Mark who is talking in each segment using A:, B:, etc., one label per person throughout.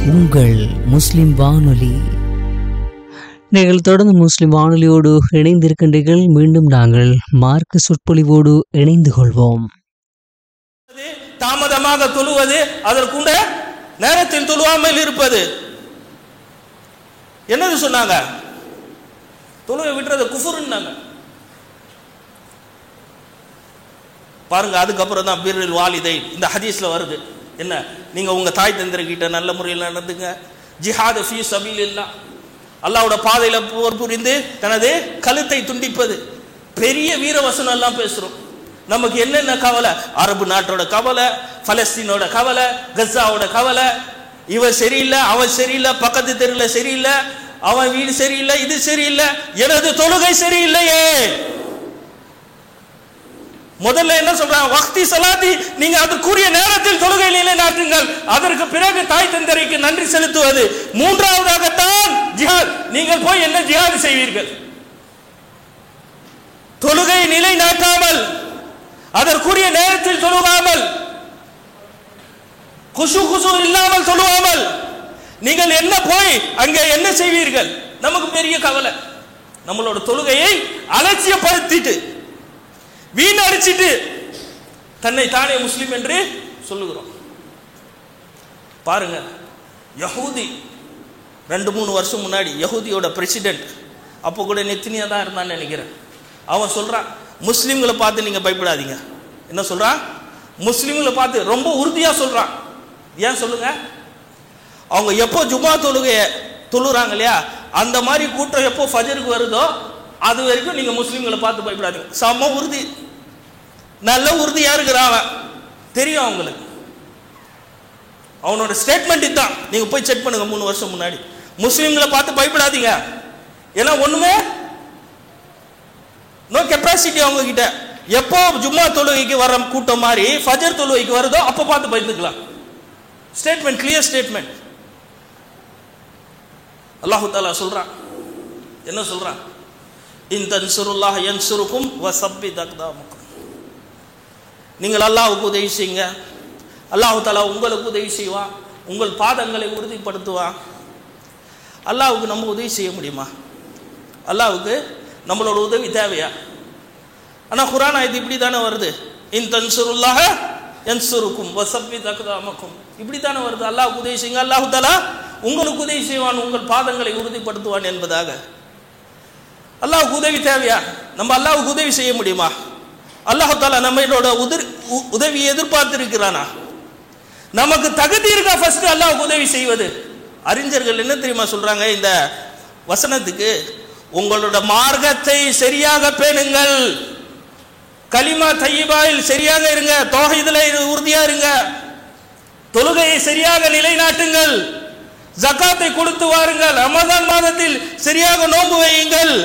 A: உங்கள் முஸ்லிம் வானொலி. நீங்கள் தொடர்ந்து முஸ்லிம் வானொலியோடு இணைந்திருக்கின்றீர்கள். மீண்டும் நாங்கள் மார்க்க சொற்பொழிவோடு இணைந்து கொள்வோம்.
B: தாமதமாக தொழுவது, அதற்குண்ட நேரத்தில் தொழுவாமல் இருப்பது, என்னது சொன்னாங்க? தொழுவை விட்டுறது குஃபுருன்னாங்க. பாருங்க, அதுக்கப்புறம் தான் பிர்ருல் வாலிதை இந்த ஹதீஸ்ல வருது. என்ன, நீங்க உங்க தாய் தந்தர்கிட்ட நல்ல முறையில் நடந்துங்க. ஜிஹாத் ஃபீ சபீலில்லாஹ், அல்லாஹ்வோட பாதையில போர் புரிந்து தனது கழுத்தை துண்டிப்பது. பெரிய வீரவசனம் எல்லாம் பேசுறோம். நமக்கு என்னென்ன கவலை? அரபு நாட்டோட கவலை, பலஸ்தீனோட கவலை, கஸாவோட கவலை. இவன் சரியில்லை, அவன் சரியில்லை, பக்கத்து தெருவில் சரியில்லை, அவன் வீடு சரியில்லை, இது சரியில்லை, எனது தொழுகை சரியில்லையே. முதல்ல என்ன சொல்றாங்க? வக்தி சலாத்தி, நீங்க அதற்குரிய நேரத்தில் தொழுகை நிலைநாட்டுங்கள். அதற்கு பிறகு தாய் தந்தரைக்கு நன்றி செலுத்துவது. மூன்றாவதாகத்தான் ஜிஹாத். நீங்கள் போய் என்ன ஜிஹாத் செய்வீர்கள்? தொழுகை நிலைநாட்டாமல், அதற்குரிய நேரத்தில் தொழுகாமல், குசு இல்லாமல் தொழுவாமல் நீங்கள் என்ன போய் அங்கே என்ன செய்வீர்கள்? நமக்கு பெரிய கவலை. நம்மளோட தொழுகையை அலட்சியப்படுத்திட்டு வீணடிச்சிட்டு தன்னை தானே முஸ்லிம் என்று சொல்லுகிறோம். பாருங்க, யஹூதி 2-3 வருஷம் முன்னாடி யஹூதியோட பிரசிடென்ட், அப்போ கூட நெத்தினியா தான் இருந்தான்னு நினைக்கிறேன். அவன் சொல்றான், முஸ்லிம்களை பார்த்து நீங்க பயப்படாதீங்க. என்ன சொல்றான்? முஸ்லிம்களை பார்த்து ரொம்ப உறுதியா சொல்றான். ஏன் சொல்லுங்க? அவங்க எப்போ ஜுமா தொழுகைய தொழுறாங்க இல்லையா, அந்த மாதிரி கூட்டம் எப்போ ஃபஜருக்கு வருதோ அது வரைக்கும் நீங்க முஸ்லிம்களை பார்த்து பயப்படாதீங்க. சம உறுதி, நல்ல உறுதியா இருக்கிறான். தெரியும் அவங்களுக்கு. அவனோட ஸ்டேட்மெண்ட் இதுதான். நீங்க போய் செக் பண்ணுங்க. 3 வருஷம் முன்னாடி முஸ்லிம்களை பார்த்து பயப்படாதீங்க. ஏன்னா ஒண்ணுமே நோ கெப்பாசிட்டி அவங்க கிட்ட. எப்போ ஜும்மா தொழுகைக்கு வர கூட்டம் மாதிரி ஃபஜர் தொழுகைக்கு வருதோ அப்ப பார்த்து பயந்துக்கலாம். Statement, clear statement. அல்லாஹ் தஆலா சொல்றான், என்ன சொல்றான்? இன் தன்சுருல்லாஹ் யன்சுருக்கும் வஸப்பித் அக்தாமக்கும். நீங்கள் அல்லாஹ்வுக்கு உதவி செய்யுங்க, அல்லாஹ் தஆலா உங்களுக்கு உதவி செய்வான், உங்கள் பாதங்களை உறுதிப்படுத்துவான். அல்லாஹ்வுக்கு நம்ம உதவி செய்ய முடியுமா? அல்லாஹ்வுக்கு நம்மளோட உதவி தேவையா? ஆனா குர்ஆன் ஆயத்து இப்படி தானே வருது. இன் தன்சுருல்லாஹ யன்சுருக்கும் வஸப்பித் அக்தாமக்கும். இப்படி தானே வருது. அல்லாஹ்வுக்கு உதவி செய்யுங்க, அல்லாஹ் தஆலா உங்களுக்கு உதவி செய்வான், உங்கள் பாதங்களை உறுதிப்படுத்துவான் என்பதாக. அல்லாஹ்வுக்கு உதவி தேவையா? நம்ம அல்லாஹ்வுக்கு உதவி செய்ய முடியுமா? அல்லாஹ் தஆலா நம்மளோட உதவியை எதிர்பார்த்து இருக்கிறானா? நமக்கு தகுதி இருக்கா ஃபர்ஸ்ட் அல்லாஹ்வுக்கு உதவி செய்வது? அறிஞர்கள் என்ன தெரியுமா சொல்றாங்க இந்த வசனத்துக்கு? உங்களோட மார்க்கத்தை சரியாக பேணுங்கள், கலிமா தய்யிபாவில் சரியாக இருங்க, தௌஹீதுல உறுதியா இருங்க, தொழுகையை சரியாக நிலைநாட்டுங்கள், ஜகாத்தை கொடுத்து வாருங்கள், ரமதான் மாதத்தில் சரியாக நோன்பு வையுங்கள்.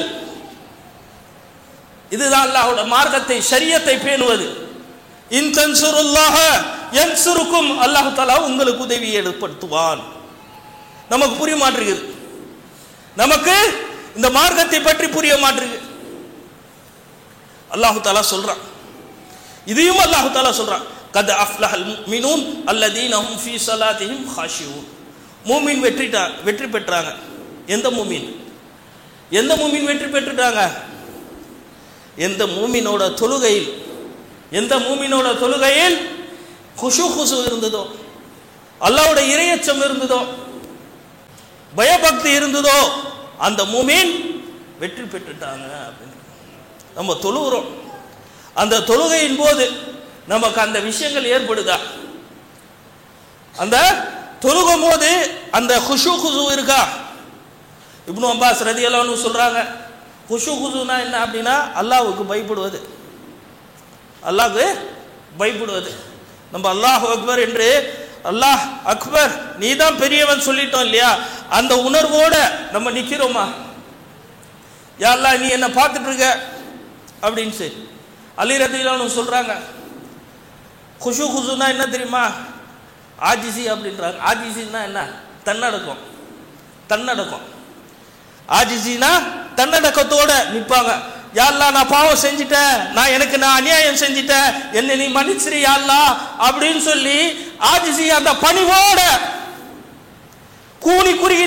B: இதுதான் அல்லாஹ்வோட மார்க்கத்தை, ஷரியத்தை பேணுவது. இன் தன்சுருல்லாஹ யன்சுருக்கும், அல்லாஹ் தஆலா உங்களுக்கு உதவியை ஏற்படுத்துவான். நமக்கு புரிய மாட்டேங்குது. நமக்கு இந்த மார்க்கத்தை பற்றி புரிய மாட்டேங்குது. அல்லாஹ் தஆலா சொல்றான், இதையும் அல்லாஹ் தஆலா சொல்றான், கத் அஃப்லஹல் முஃமினூன் அல்லதீன ஹும் ஃபீ ஸலாத்திஹிம் காஷியூன். மூமின் வெற்றி பெற்றாங்க. எந்த மூமின்? எந்த மூமின் வெற்றி பெற்றுட்டாங்க? எந்த மூமினோட தொழுகையில், எந்த மூமினோட தொழுகையில் குஷு இருந்ததோ, அல்லாஹ்வுடைய இறையச்சம் இருந்ததோ, பயபக்தி இருந்ததோ, அந்த மூமின் வெற்றி பெற்றுட்டாங்க அப்படின்னு நம்ம தொழுகிறோம். அந்த தொழுகையின் போது நமக்கு அந்த விஷயங்கள் ஏற்படுதா? அந்த தொழுகும் போது அந்த குஷு இருக்கா? இப்னு அப்பாஸ் ரலியல்லாஹு அன்ஹு சொல்றாங்க, குஷுனா என்ன அப்படின்னா அல்லாஹ்வுக்கு பயப்படுவது. அல்லாஹ்வுக்கு பயப்படுவது. நம்ம அல்லாஹ் அக்பர் என்று அல்லாஹ் அக்பர் நீ தான் பெரியவன் சொல்லிட்டோம் இல்லையா, அந்த உணர்வோட நம்ம நிக்கிறோமா? யா அல்லாஹ் நீ என்ன பார்த்துட்டு இருக்க அப்படின்னு சரி. அலி ரலியல்லாஹு அன்ஹு சொல்றாங்க, குஷுனா என்ன தெரியுமா? ஆஜிசி அப்படின்றாங்க. ஆஜிசின்னா என்ன? தன்னடக்கம். தன்னடக்கம். ஆஜிசினா தன்னடக்கத்தோட நிற்பாங்க. யா அல்லாஹ் நான் பாவம் செஞ்சிட்டேன், நான் அநியாயம் செஞ்சிட்டேன், என்னை நீ மன்னிச்சிரு யா அல்லாஹ் அப்படின்னு சொல்லி ஆஜிசி அந்த பணிவோட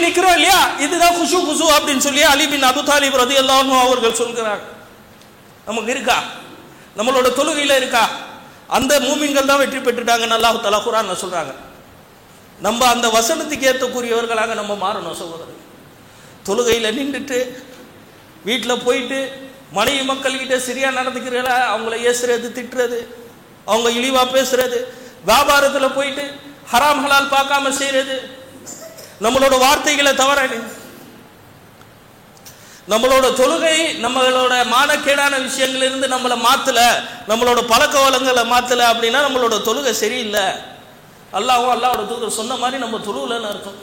B: நிக்கிறோம் இல்லையா, இதுதான் குஷு குஷு அப்படின்னு சொல்லி அலி பின் அபு தாலிப் ரலியல்லாஹு அன்ஹு அவர்கள் சொல்கிறார். நமக்கு இருக்கா? நம்மளோட தொழுகையில இருக்கா? அந்த மூமின்கள் தான் வெற்றி பெற்றுட்டாங்கன்னு அல்லாஹ் தஆலா குர்ஆன்ல சொல்றாங்க. நம்ம அந்த வசனத்துக்கு ஏற்றக்கூடியவர்களாக நம்ம மாறணும் சகோதரர். தொழுகையில நின்றுட்டு வீட்டில் போயிட்டு மனைவி மக்கள்கிட்ட சரியா நடந்துக்கிறீங்களா, அவங்கள ஏசுறது, திட்டுறது, அவங்க இழிவா பேசுறது, வியாபாரத்தில் போயிட்டு ஹராம் ஹலால் பார்க்காம செய்யறது, நம்மளோட வார்த்தைகளை தவற, நம்மளோட தொழுகை நம்மளோட மானக்கேடான விஷயங்களிலிருந்து நம்மளை மாத்தல, நம்மளோட பழக்க வழங்களை மாத்தல அப்படின்னா நம்மளோட தொழுகை சரியில்லை. அல்லாஹ்வோட தூதர் சொன்ன மாதிரி நம்ம தொழுவலன்னு அர்த்தம்.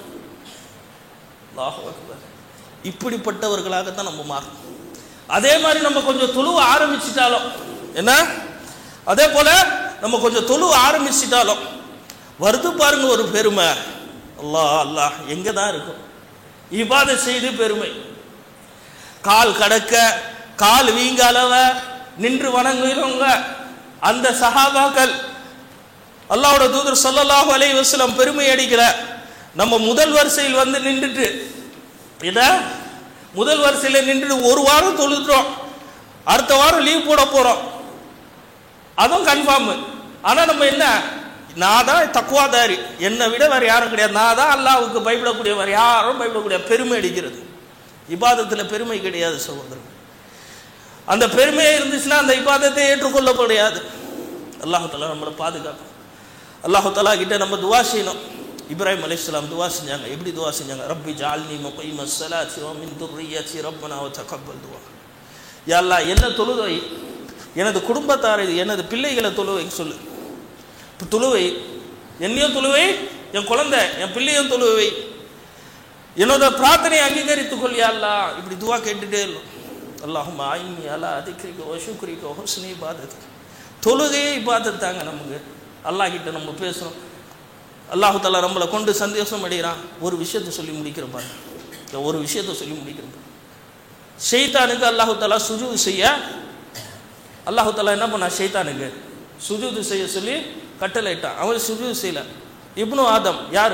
B: அல்லாஹ் அக்பர். இப்படிப்பட்டவர்களாகத்தான் நம்ம மாறணும். அதே மாதிரி நம்ம கொஞ்சம் தொழுவ ஆரம்பிச்சிட்டாலும் என்ன, அதே போல நம்ம கொஞ்சம் தொழுவ ஆரம்பிச்சிட்டாலும் வருது பாருங்க ஒரு பெருமை. அல்லாஹ் அல்லாஹ் எங்க தான் இருக்கும்? இபாதத் செய்து பெருமை, கால் கடக்க கால் வீங்க அளவ நின்று வணங்குகிறவங்க அந்த சஹாபாக்கள் அல்லாஹ்வோட தூதர் ஸல்லல்லாஹு அலைஹி வஸல்லம் பெருமை அடிக்கிற நம்ம முதல் வரிசையில் வந்து நின்றுட்டு இத முதல் வரிசையில் நின்று ஒரு வாரம் தொழுதுறோம், அடுத்த வாரம் லீவ் போட போறோம், அதுவும் கன்ஃபார்ம். ஆனா நம்ம என்ன, நான் தான் தக்குவாதாரி, என்னை விட வேற யாரும் கிடையாது, நான் தான் அல்லாஹ்வுக்கு பயப்படக்கூடிய, வேற யாரும் பயப்படக்கூடிய பெருமை அடிக்கிறது. இபாதத்தில் பெருமை கிடையாது சகோதரர். அந்த பெருமையே இருந்துச்சுன்னா அந்த இபாதத்தை ஏற்றுக்கொள்ளப்படாது. அல்லாஹ் தஆலா நம்மளை பாதுகாக்கும். அல்லாஹ் தஆலா கிட்ட நம்ம துவா செய்யணும். இப்ராஹிம் அலைஹிஸ்ஸலாம் துவா செஞ்சாங்க. எப்படி துவா செஞ்சாங்க? ரப்பி ஜஅல்னி முகீமஸ் ஸலாத்தி வ மின் துர்ரிய்யத்தி ரப்பனா வ தகப்பல் துஆ. யா அல்லாஹ் என்ன தொழுவை, எனது குடும்பத்தாரை எனது பிள்ளைகளை தொழுவை சொல்லு. தொழுவை என்னையும் தொழுவை, என் குழந்தை என் பிள்ளையும் தொழுவை, என்னோட பிரார்த்தனையை அங்கீகரித்துக் கொள் யா அல்லாஹ். இப்படி துவா கேட்டுட்டே இல்லை. அல்லாஹும்ம ஐன்னி அலா திக்ரிக வ ஷுக்ரிக வ ஹுஸ்னி இபாதத்திக். தொழுகையே இபாதத் தாங்க நமக்கு. அல்லாஹ் கிட்ட நம்ம பேசுகிறோம். அல்லாஹ் தஆலா நம்மளை கொண்டு சந்தோஷம் அடைகிறான். ஒரு விஷயத்தை சொல்லி முடிக்கிறோம் பாருங்க, இந்த ஒரு விஷயத்தை சொல்லி முடிக்கிறோம். ஷைத்தானுக்கு அல்லாஹ் தஆலா சுஜூது செய்ய, அல்லாஹ் தஆலா என்ன பண்ணா, ஷைத்தானுக்கு சுஜூது செய்ய சொல்லி கட்டளை இட்டான். அவன் சுஜூது செய்யல. இப்னு ஆதம் யாரு,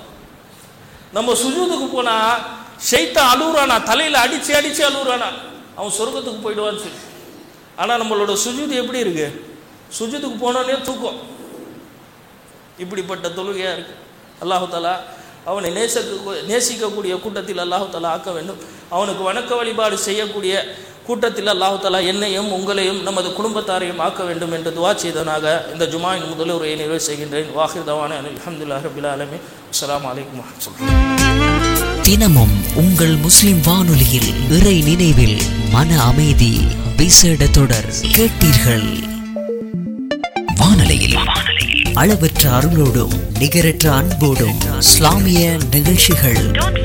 B: நம்ம சுஜூதுக்கு போனா ஷைத்தான் அழுகுறானா, தலையில அடிச்சு அடிச்சு அழுகுறானா, அவன் சொர்க்கத்துக்கு போயிடுவான்னு சொல்லி. ஆனா நம்மளோட சுஜூது எப்படி இருக்கு? சுஜூதுக்கு போனோடனே தூக்கம். இப்படிப்பட்ட தொழுகையா இருக்கு. அல்லாஹ் தஆலா அவனை நேசிக்கக்கூடிய கூட்டத்தில் அல்லாஹ் தஆலா ஆக்க வேண்டும். அவனுக்கு வணக்க வழிபாடு செய்யக்கூடிய கூட்டத்தில் அல்லாஹ் தஆலா என்னையும் உங்களையும் நமது குடும்பத்தாரையும் ஆக்க வேண்டும் என்று துஆ செய்தனாக இந்த ஜுமாவின் முதல் உரையை நிறைவு செய்கின்றேன். வாஹிர் தவானா அல்ஹம்துலில்லாஹி ரப்பில் ஆலமீன். அஸ்ஸலாமு அலைக்கும் வரஹ்மத்துல்லாஹி.
A: தினமும் உங்கள் முஸ்லிம் வானொலியில் இறை நினைவில் மன அமைதி விசேட தொடர் கேட்டீர்கள். வானொலியில் அளவற்ற அருளோடும் நிகரற்ற அன்போடும் இஸ்லாமிய நிகழ்ச்சிகள்.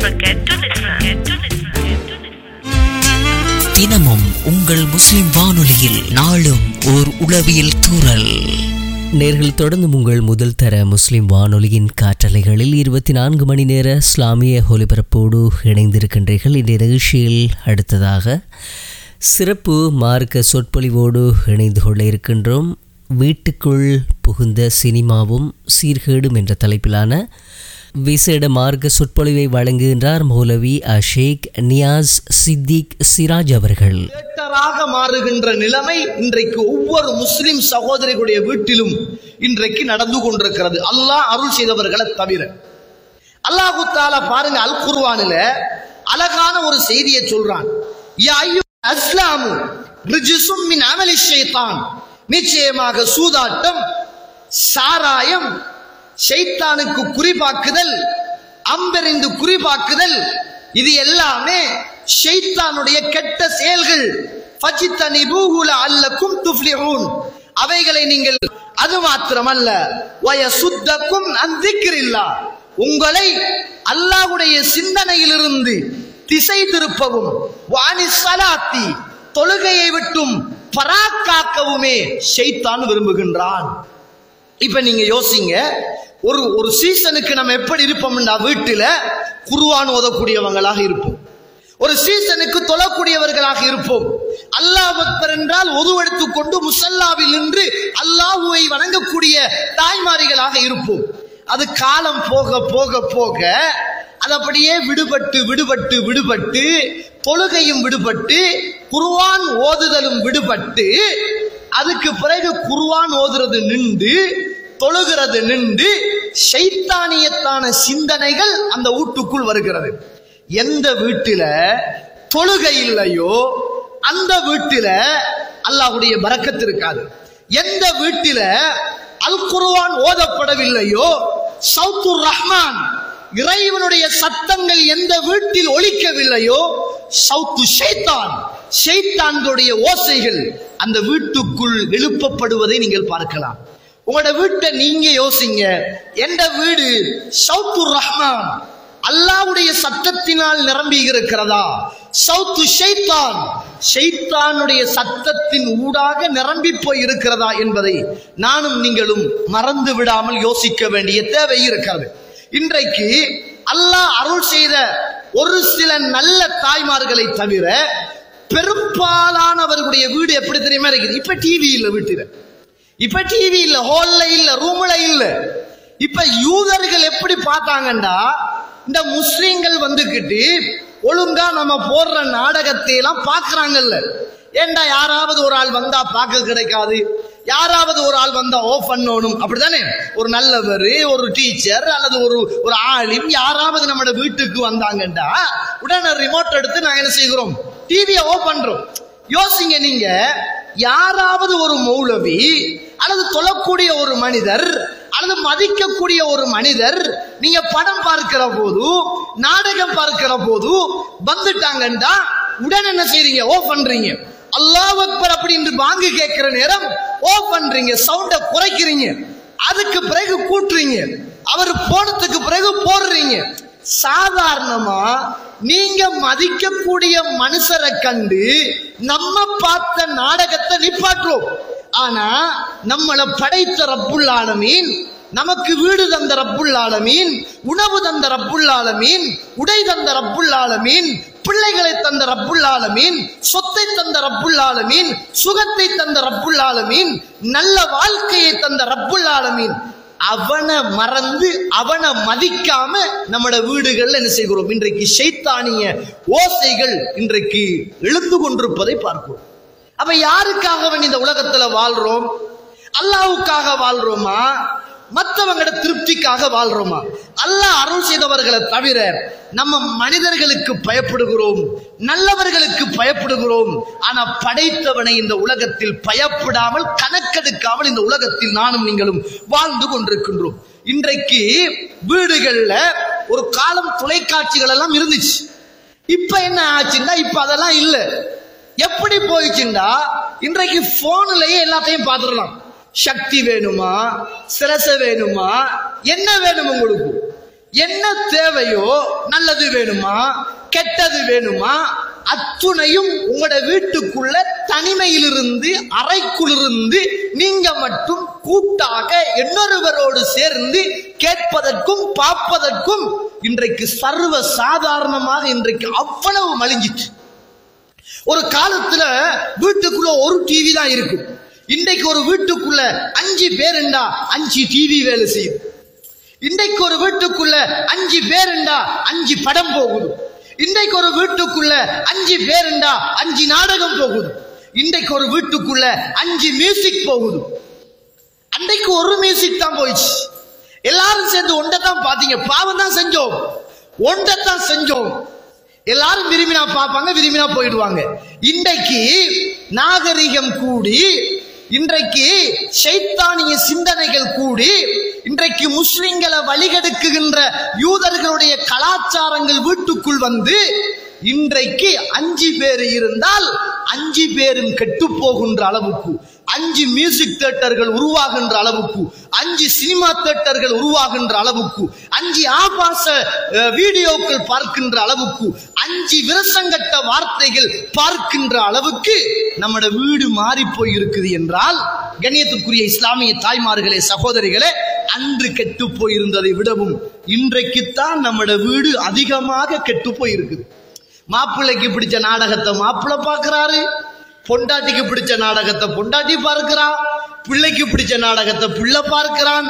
A: தினமும் உங்கள் முஸ்லிம் வானொலியில் நாளும் ஓர் உளவியல் தூறல். நேர்கள் தொடர்ந்து உங்கள் முதல் தர முஸ்லிம் வானொலியின் காற்றலைகளில் 24 மணி நேர இஸ்லாமிய ஒலிபரப்போடு இணைந்திருக்கின்றீர்கள். இந்த நிகழ்ச்சியில் அடுத்ததாக சிறப்பு மார்க்க சொற்பொழிவோடு இணைந்து கொள்ள இருக்கின்றோம். வீட்டுக்குள் புகுந்த சினிமாவும் சீர்கேடும் என்ற தலைப்பிலான விசேட மார்க்க சொற்பொழிவை வழங்குகின்றார் மௌலவி ஷேக் நியாஸ் சித்திக் சிராஜ் அவர்கள்.
C: மாறுகின்ற நிலைமை இன்றைக்கு ஒவ்வொரு முஸ்லிம் சகோதரிகளுடைய வீட்டிலும் இன்றைக்கு நடந்து கொண்டிருக்கிறது, அல்லாஹ் அருள் செய்தவர்களை தவிர. அல்லாஹ் தஆலா பாருங்க, அல் குர்ஆனில அழகான ஒரு செய்தியை சொல்றான். யா அய்யுஹல் அஸ்லாமு ரிஜ்சும் மின் அமலி ஷைத்தான். நிச்சயமாக சூதாட்டம், சாராயம், ஷைத்தானுக்கு குறிபாக்குதல், அம்பெறிந்து குறிபாக்குதல், இது எல்லாமே ஷைத்தானுடைய கெட்ட செயல்கள். ஃபஜ்தனிபூஹு லஅல்லக்கும் துஃப்லிஹூன். அவைகளை நீங்கள், அது மாத்திரமல்ல, வயசுத்தக்கும் அன் திக்ரில்லாஹ், உங்களை அல்லாஹ்வுடைய சிந்தனையிலிருந்து திசை திருப்பவும், வானிஸ் ஸலாத்தி, தொழுகையை விட்டும் பராக்காக்கவுமே ஷைத்தான் விரும்புகின்றான். இப்ப நீங்க யோசிங்க, ஒரு சீசனுக்கு நம்ம எப்படி இருப்போம்னா, வீட்டுல குர்ஆன் ஓதக்கூடியவங்களாக இருப்போம், ஒரு சீசனுக்கு தொழக்கூடியவர்களாக இருப்போம். அல்லாஹ் அக்பர் என்றால் ஒதுவெடுத்துக் கொண்டு முஸல்லாவில் நின்று அல்லாஹ்வை வணங்கக்கூடிய தாய்மாரிகளாக இருப்போம். அது காலம் போக போக போக அது அப்படியே விடுபட்டு விடுபட்டு விடுபட்டு தொழுகையும் விடுபட்டு குர்ஆன் ஓதுதலும் விடுபட்டு அதுக்கு பிறகு குர்ஆன் ஓதுறது நின்று தொழுகிறது நின்று ஷைத்தானியத்தான சிந்தனைகள் அந்த வீட்டுக்குள் வருகிறது. எந்த வீட்டில தொழுகை இல்லையோ அந்த வீட்டில அல்லாஹ்வுடைய பரக்கத் இருக்காது. எந்த வீட்டில அல் குர்ஆன் ஓதப்படவில்லையோ சௌத்துர் ரஹ்மான் இறைவனுடைய சத்தங்கள் எந்த வீட்டில் ஒலிக்கவில்லையோ சௌத்து ஷைத்தான் ஷைத்தான்களுடைய ஓசைகள் அந்த வீட்டுக்குள் எழுப்பப்படுவதை நீங்கள் பார்க்கலாம். உங்களோட வீட்டை நீங்க யோசிங்க. எந்த வீடு சௌத்துர் ரஹ்மான் அல்லாஹ்வுடைய சத்தத்தினால் நிரம்பி இருக்கிறதா, சௌத்து ஷைத்தான் ஷைத்தானுடைய சத்தத்தின் ஊடாக நிரம்பி போய் இருக்கிறதா என்பதை நானும் நீங்களும் மறந்து விடாமல் யோசிக்க வேண்டிய தேவை இருக்கிறது. இன்றைக்கு அல்லாஹ் அருள் செய்த ஒரு சில நல்ல தாய்மார்களை தவிர பெரும்பாலானவர்களுடைய வீடு எப்படி தெரியுமா இருக்குது? இப்ப டிவி இல்ல வீட்டுல, இப்ப டிவி இல்ல, ஹால்ல இல்ல, ரூம்ல இல்ல. இப்ப யூதர்கள் எப்படி பார்த்தாங்கண்டா, இந்த முஸ்லிம்கள் வந்துகிட்டு ஒழுங்கா நம்ம போடுற நாடகத்தை எல்லாம் பாக்குறாங்கல்ல. ஏண்டா யாராவது ஒரு ஆள் வந்தா பார்க்க கிடைக்காது, யாராவது ஒரு ஆள் வந்தா ஆஃப் பண்ணணும், அப்படித்தானே? ஒரு நல்லவர், ஒரு டீச்சர் அல்லது ஒரு ஆலிம் யாராவது நம்ம வீட்டுக்கு வந்தாங்கண்டா உடனே ரிமோட் எடுத்து நாங்க என்ன செய்கிறோம், டிவியை ஆஃப் பண்றோம். யோசிங்க நீங்க, யாராவது ஒரு மௌலவி அல்லது தொழக்கூடிய ஒரு மனிதர் அல்லது மதிக்கக்கூடிய ஒரு மனிதர் நீங்க படம் பார்க்கிற போது நாடகம் பார்க்கிற போது வந்துட்டாங்கண்டா உடனே என்ன செய்றீங்க, ஆஃப் பண்றீங்க. அல்லாஹ் அக்பர் அப்படின்னு பாங்கு கேட்கிற நேரம் ஆஃப் பண்றீங்க, சவுண்ட குறைக்கிறீங்க, அதுக்கு பிறகு கூட்டுறீங்க, அவர் போனதுக்கு பிறகு போடுறீங்க. சாதாரணமா நீங்க மதிக்கக்கூடிய மனுஷரை கண்டு நம்ம பார்த்த நாடகத்தை நிப்பாட்டுறோம். ஆனா நம்மளை படைத்த ரப்புல் ஆலமீன், நமக்கு வீடு தந்த ரப்புல் ஆலமீன், உணவு தந்த ரப்புல் ஆலமீன், உடை தந்த ரப்புல் ஆலமீன், பிள்ளைகளை தந்த ரப்புல் ஆலமீன், சொத்தை தந்த ரப்புல் ஆலமீன், சுகத்தை தந்த ரப்புல் ஆலமீன், நல்ல வாழ்க்கையை தந்த ரப்புல் ஆலமீன், அவனை மறந்து அவனை மதிக்காம நம்மட வீடுகள்ல என்ன செய்கிறோம், இன்றைக்கு ஷைத்தானிய ஓசைகள் இன்றைக்கு எழுந்து கொண்டிருப்பதை பார்க்கிறோம். அப்ப யாருக்காக வேண்டி இந்த உலகத்துல வாழ்றோம்? அல்லாஹ்வுக்காக வாழ்றோமா, மற்றவங்களோட திருப்திக்காக வாழ்றோமா? அல்லாஹ் அருள் செய்தவர்களை தவிர நம்ம மனிதர்களுக்கு பயப்படுகிறோம், நல்லவர்களுக்கு பயப்படுகிறோம். ஆனா படைத்தவனை இந்த உலகத்தில் பயப்படாமல் கணக்கெடுக்காமல் இந்த உலகத்தில் நானும் நீங்களும் வாழ்ந்து கொண்டிருக்கின்றோம். இன்றைக்கு வீடுகள்ல ஒரு காலம் தொலைக்காட்சிகள் எல்லாம் இருந்துச்சு. இப்ப என்ன ஆச்சுன்னா, இப்ப அதெல்லாம் இல்ல. எப்படி போயிடுச்சுண்டா, இன்றைக்கு போன்லயே எல்லாத்தையும் பார்த்துடலாம். சக்தி வேணுமா, சிரச வேணுமா, என்ன வேணும் உங்களுக்கு, என்ன தேவையோ, நல்லது வேணுமா கெட்டது வேணுமா, அத்துணையும் உங்களோட வீட்டுக்குள்ள தனிமையிலிருந்து அறைக்குள்ளிருந்து நீங்க மட்டும் கூட்டாக இன்னொருவரோடு சேர்ந்து கேட்பதற்கும் பார்ப்பதற்கும் இன்றைக்கு சர்வ சாதாரணமாக இன்றைக்கு அவ்வளவு மலிஞ்சிச்சு. ஒரு காலத்துல வீட்டுக்குள்ள ஒரு டிவி தான் இருக்கும். இன்றைக்கு ஒரு வீட்டுக்குள்ள 5 பேருண்டா 5 டிவி வேலை செய்யுது. இன்றைக்கு ஒரு வீட்டுக்குள்ள 5 பேருண்டா 5 படம் போகுது. இன்றைக்கு ஒரு வீட்டுக்குள்ள 5 பேருண்டா 5 நாடகம் போகுது. இன்றைக்கு ஒரு வீட்டுக்குள்ள 5 மியூசிக் போகுது. அன்றைக்கு ஒரு மியூசிக் தான் போயிடுச்சு. எல்லாரும் சேர்ந்து ஒன்றைத்தான் பாத்தீங்க, பாவம் தான் செஞ்சோம், ஒன்றைத்தான் செஞ்சோம். எல்லாரும் விரும்பினா பார்ப்பாங்க, விரும்பினா போயிடுவாங்க. இன்றைக்கு நாகரிகம் கூடி, இன்றைக்கு ஷைத்தானிய சிந்தனைகள் கூடி, இன்றைக்கு முஸ்லிம்களை வழிகெடுக்குகின்ற யூதர்களுடைய கலாச்சாரங்கள் வீட்டுக்குள் வந்து இன்றைக்கு 5 பேர் இருந்தால் 5 பேரும் கெட்டு போகின்ற அளவுக்கு, 5 மியூசிக் தியேட்டர்கள் உருவாகின்ற அளவுக்கு, 5 சினிமா தியேட்டர்கள் உருவாகின்ற அளவுக்கு, 5 ஆபாச வீடியோக்கள் பார்க்கின்ற அளவுக்கு, 5 விரசங்கட்ட வார்த்தைகள் பார்க்கின்ற அளவுக்கு நம்மட வீடு மாறி போய் இருக்குது என்றால், கண்ணியத்துக்குரிய இஸ்லாமிய தாய்மார்களே, சகோதரிகளே, அன்று கெட்டு போயிருந்ததை விடவும் இன்றைக்குத்தான் நம்மட வீடு அதிகமாக கெட்டு போயிருக்குது. மாப்பிள்ளைக்கு பிடிச்ச நாடகத்தை மாப்பிள்ளை பார்க்கிறாரு, பொண்டாட்டிக்கு பிடிச்ச நாடகத்தை பொண்டாட்டி பார்க்கிறா, பிள்ளைக்கு பிடிச்ச நாடகத்தை பிள்ளை பார்க்கிறான்,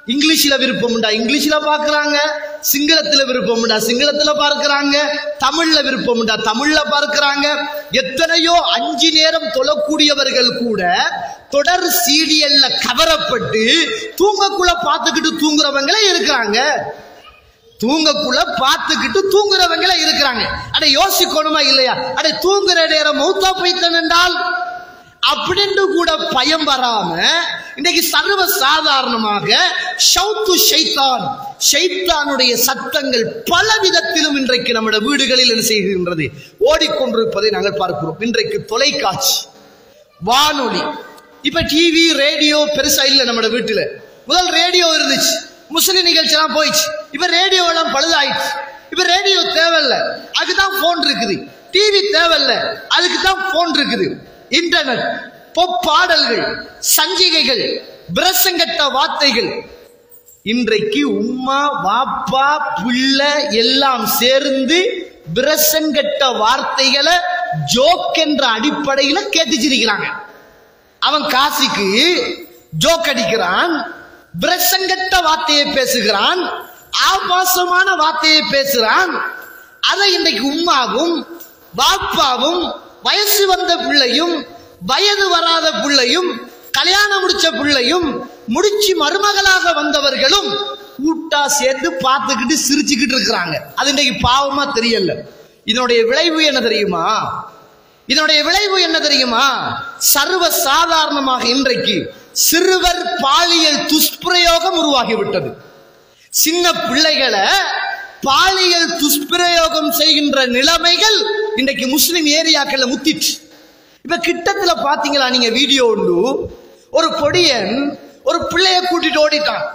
C: இங்கிலீஷ்ல விருப்பம் உண்டா இங்கிலீஷ்ல பார்க்கறாங்க, சிங்களத்துல விருப்பம் உண்டா சிங்களத்துல பார்க்கறாங்க, தமிழ்ல விருப்பம் உண்டா தமிழ்ல பார்க்கறாங்க. எத்தனையோ 5 நேரம் தொழக்கூடியவர்கள் கூட தொடர் சீரியல்ல கவரப்பட்டு தூங்கக்குள்ள பார்த்துக்கிட்டு தூங்குறவங்களே இருக்கிறாங்க. தூங்கக்குள்ள பார்த்துக்கிட்டு தூங்குறவங்களே இருக்கிறாங்க. அட யோசிக்கணுமா இல்லையா? அட தூங்குற நேரம் மௌத்தா போய்த்தன் என்றால் அப்படின்னு கூட பயம் வராம இன்னைக்கு சர்வ சாதாரணமாக ஷௌத்து ஷைத்தான், ஷைத்தானுடைய சத்தங்கள் பல விதத்திலும் இன்றைக்கு நம்முடைய வீடுகளில் என்ன செய்கின்றது, ஓடிக்கொண்டிருப்பதை நாங்கள் பார்க்கிறோம். இன்றைக்கு தொலைக்காட்சி, வானொலி, இப்ப டிவி ரேடியோ பெருசா இல்ல நம்ம வீட்டுல. முதல் ரேடியோ இருந்துச்சு, முஸ்லிம் நிகழ்ச்சி எல்லாம் போயிடுச்சு. இப்ப ரேடியோ எல்லாம் பழுதாயிடுச்சு. இப்ப ரேடியோ தேவையில்ல, அதுக்குதான் போன் இருக்குது. டிவி தேவையில்ல, அதுக்குதான் போன் இருக்குது. இன்டர்நெட், பாடல்கள், சஞ்சிகைகள், பிரசங்கட்ட வார்த்தைகள். இன்றைக்கு உம்மா வாப்பா பிள்ளை எல்லாம் சேர்ந்து பிரசங்கட்ட வார்த்தைகளை ஜோக் என்ற அடிப்படையில கேட்டுச்சிருக்கிறாங்க. அவன் காசிக்கு ஜோக் அடிக்கிறான், பிரசங்கட்ட வார்த்தையை பேசுகிறான், ஆபாசமான வார்த்தையை பேசுகிறான். அதை இன்றைக்கு உம்மாவும் பாப்பாவும் வயசு வந்த பிள்ளையும் வயது வராத பிள்ளையும் கல்யாணம் முடிச்ச பிள்ளையும் முடிச்சு மருமகளாக வந்தவர்களும் கூட்டா சேர்ந்து பார்த்துக்கிட்டு சிரிச்சுக்கிட்டு இருக்கிறாங்க. அது இன்றைக்கு பாவமா தெரியல. இதனுடைய விளைவு என்ன தெரியுமா? இதனுடைய விளைவு என்ன தெரியுமா? சர்வ சாதாரணமாக இன்றைக்கு சிறுவர் பாலியல் துஷ்பிரயோகம் உருவாகிவிட்டது. சின்ன பிள்ளைகளை பாலியல் துஷ்பிரயோகம் செய்கின்ற நிலைமைகள் இன்றைக்கு முஸ்லிம் ஏரியாக்கள்ல முத்திச்சு. இப்ப கிட்டத்துல பாத்தீங்களா நீங்க வீடியோ உண்டு, ஒரு பொடியன் ஒரு பிள்ளைய கூட்டிட்டு ஓடிட்டான்.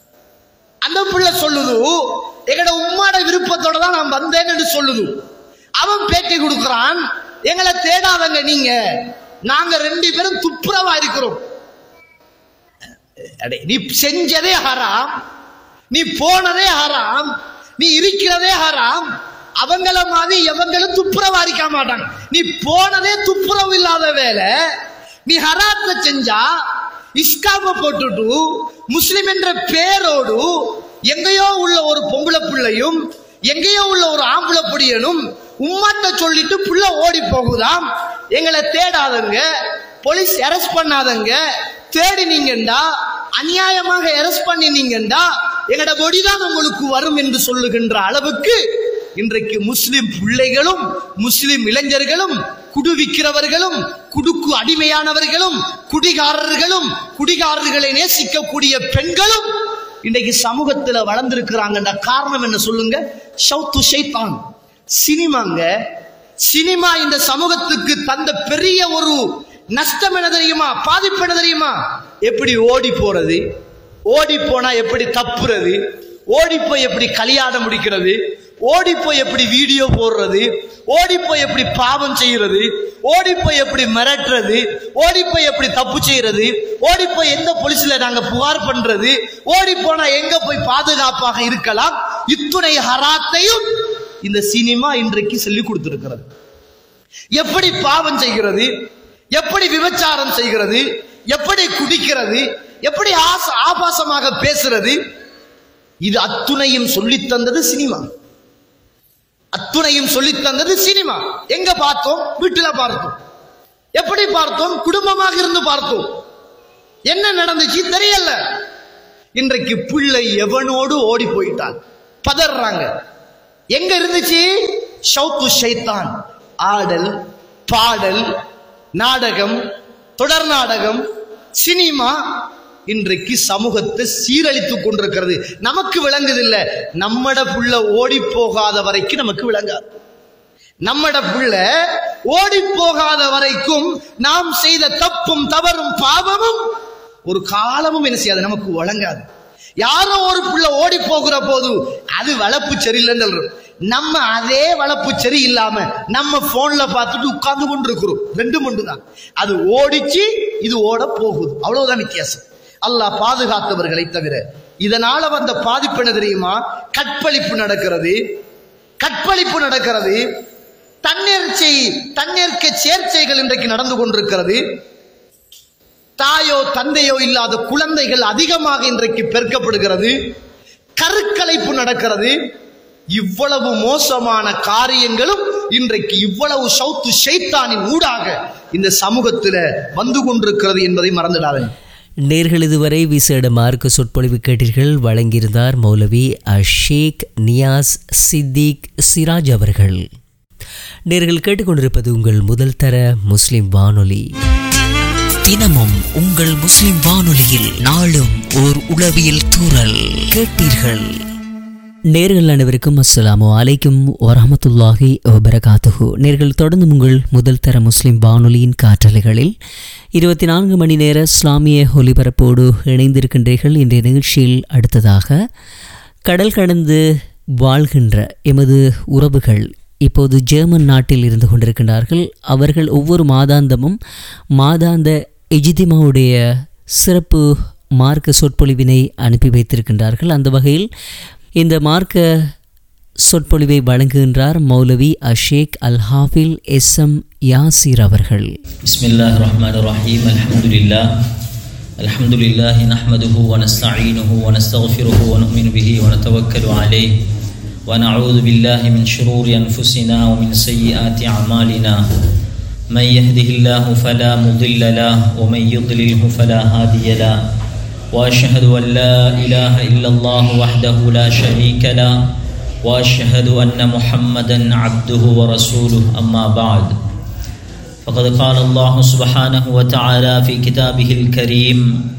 C: அந்த பிள்ளை சொல்லுது, எங்கட உம்மாட விருப்பத்தோட தான் நான் வந்தேன்னு சொல்லுது. அவன் பேட்டி கொடுக்கிறான், எங்களை தேடாதங்க நீங்க, நாங்க 2 பேரும் துப்புரவா இருக்கிறோம். நீ செஞ்சதே ஹராம், நீ போனதே ஹராம், நீ இருக்கிறதே ஹராம். அவங்கள மாதிரி எவங்களும் துப்புரவா இருக்க மாட்டாங்க. நீ போனதே துப்புரவு இல்லாத வேலை. நீ ஹராத்தை செஞ்சா இஸ்காம போட்டுட்டு முஸ்லிம் என்ற பேரோடு எங்கேயோ உள்ள ஒரு பொம்பளை பிள்ளையும் எங்கேயோ உள்ள ஒரு ஆம்பளை பொடியனும் உம்மாட்ட சொல்லிட்டு புள்ள ஓடி போகுதாம். எங்களை தேடாதங்க, போலீஸ் அரெஸ்ட் பண்ணாதங்க, தேடினீங்கண்டா அநியாயமாக அரெஸ்ட் பண்ணினீங்கண்டா எங்கட பொடிதான் உங்களுக்கு வரும் என்று சொல்லுகின்ற அளவுக்கு இன்றைக்கு முஸ்லிம் பிள்ளைகளும் முஸ்லிம் இளைஞர்களும் குடுவிக்கிறவர்களும் குடுக்கு அடிமையானவர்களும் குடிகாரர்களும் குடிகாரர்களை நேசிக்கக்கூடிய பெண்களும் இன்றைக்கு சமூகத்தில் வளர்ந்திருக்கிறாங்க. காரணம் என்ன சொல்லுங்க? ஷௌத்து ஷைத்தான், சினிமாங்க. சினிமா இந்த சமூகத்துக்கு தந்த பெரிய ஒரு நஷ்டம் என்ன தெரியுமா? பாதிப்பு என்ன தெரியுமா? எப்படி ஓடி போறது, ஓடி போனா எப்படி தப்புறது, ஓடி போய் எப்படி கல்யாணம் முடிக்கிறது, ஓடி போய் எப்படி வீடியோ போடுறது, ஓடி போய் எப்படி பாவம் செய்யறது, ஓடி போய் எப்படி மிரட்டுறது, ஓடி போய் எப்படி தப்பு செய்யறது, ஓடி போய் எந்த போலீஸ்ல நாங்க புகார் பண்றது, ஓடி போனா எங்க போய் பாதுகாப்பாக இருக்கலாம். இத்துணை ஹராத்தையும் இந்த சினிமா இன்றைக்கு சொல்லி கொடுத்திருக்கிறது. எப்படி பாவம் செய்கிறது, எப்படி விபச்சாரம் செய்கிறது, எப்படி குடிக்கிறது, எப்படி ஆபாசமாக பேசுறது, இது அத்துணையும் சொல்லித் தந்தது சினிமா. அத்துணையும் சொல்லித் தந்தது சினிமா. எங்க பார்த்தோம்? வீட்டில் பார்த்தோம். எப்படி பார்த்தோம்? குடும்பமாக இருந்து பார்த்தோம். என்ன நடந்துச்சு தெரியல. இன்றைக்கு பிள்ளை எவனோடு ஓடி போயிட்டான், பதறாங்க. எங்க இருந்துச்சு? ஷௌத்து ஷைத்தான். ஆடல், பாடல், நாடகம், தொடர் நாடகம், சினிமா இன்றைக்கு சமூகத்தை சீரழித்துக் கொண்டிருக்கிறது. நமக்கு விளங்குதில்லை. நம்மட புள்ள ஓடி போகாத வரைக்கும் நமக்கு விளங்காது. நம்மட புள்ள ஓடி போகாத வரைக்கும் நாம் செய்த தப்பும் தவறும் பாவமும் ஒரு காலமும் என்ன செய்யாது, நமக்கு வழங்காது. யாரோ ஒரு புள்ள ஓடி போகிற போது அது வளர்ப்பு சரியில்லைன்னு நம்ம அதே வளர்ப்பு சரி இல்லாம நம்ம போன்ல பார்த்துட்டு உட்கார்ந்து கொண்டு இருக்கிறோம். 2 மண்டு தான். அது ஓடிச்சு, இது ஓட போகுது, அவ்வளவுதான் வித்தியாசம். அல்லாஹ் பாதுகாத்தவர்களை தவிர. இதனால வந்த பாதிப்பு என்ன தெரியுமா? கற்பழிப்பு நடக்கிறது, கற்பழிப்பு நடக்கிறது, தன்னேற்க சேர்ச்சைகள் இன்றைக்கு நடந்து கொண்டிருக்கிறது. தாயோ தந்தையோ இல்லாத குழந்தைகள் அதிகமாக இன்றைக்கு பெருக்கப்படுகிறது, கருக்கலைப்பு நடக்கிறது. இவ்வளவு மோசமான காரியங்களும் இன்றைக்கு இவ்வளவு சௌத்து ஷைத்தானின் ஊடாக இந்த சமூகத்தில் வந்து கொண்டிருக்கிறது என்பதை மறந்துடாதீங்க.
A: நேர்கள் இதுவரை விசேட மார்க்க சொற்பொழிவு கேட்டீர்கள். வழங்கியிருந்தார் மௌலவி ஷேக் நியாஸ் சித்திக் சிராஜ் அவர்கள். நேர்கள் கேட்டுக்கொண்டிருப்பது உங்கள் முதல் தர முஸ்லிம் வானொலி. தினமும் உங்கள் முஸ்லிம் வானொலியில் நாளும் ஓர் உளவியல் தூறல் கேட்டீர்கள். நேர்கள் அனைவருக்கும் அஸ்ஸலாமு அலைக்கும் வரஹ்மத்துல்லாஹி வபரகாத்துஹு. நேர்கள் தொடர்ந்து உங்கள் முதல் தர முஸ்லிம் வானொலியின் காற்றலைகளில் 24 மணி நேர இஸ்லாமிய ஒலிபரப்போடு இணைந்திருக்கின்றீர்கள். இன்றைய நிகழ்ச்சியில் அடுத்ததாக கடல் கடந்து வாழ்கின்ற எமது உறவுகள் இப்போது ஜெர்மன் நாட்டில் இருந்து கொண்டிருக்கின்றார்கள். அவர்கள் ஒவ்வொரு மாதாந்தமும் மாதாந்த இஜ்திமாவுடைய சிறப்பு மார்க்க சொற்பொழிவினை அனுப்பி வைத்திருக்கின்றார்கள். அந்த வகையில் இந்த மார்க்க சொற்பொழிவை வழங்குகின்றார் மௌலவி ஷேக் அல் ஹாஃபில் எஸ்எம் யாசிர் அவர்கள்.
D: பிஸ்மில்லாஹிர் ரஹ்மானிர் ரஹீம். அல்ஹம்துலில்லாஹி நஹ்மதுஹு வ நஸ்தஈனுஹு வ நஸ்தக்ஃபிருஹு வ நு'மினு பிஹி வ நதவக்கலு அலைஹி வ நஅஊது பில்லாஹி மின் ஷுரூரி அன்ஃபுஸினா வ மின் ஸய்யிஆத்தி அமாலினா. மன் யஹ்திஹில்லாஹு ஃபலா முضில்ல லஹு வ மன் யுضلில்ஹு ஃபலா ஹாதிய லஹு. وأشهد أن لا إله إلا الله وحده لا شريك له وأشهد أن محمدا عبده ورسوله. أما بعد فقد قال الله سبحانه وتعالى في كتابه الكريم